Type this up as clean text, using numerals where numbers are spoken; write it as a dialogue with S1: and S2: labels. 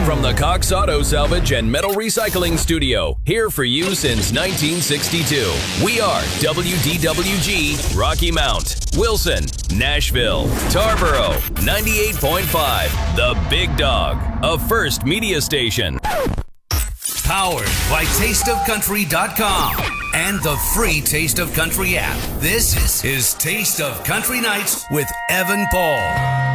S1: From the Cox Auto Salvage and Metal Recycling Studio, here for you since 1962. We are WDWG, Rocky Mount, Wilson, Nashville, Tarboro, 98.5, The Big Dog, a First Media Station.
S2: Powered by TasteOfCountry.com and the free Taste of Country app. This is Taste of Country Nights with Evan Paul.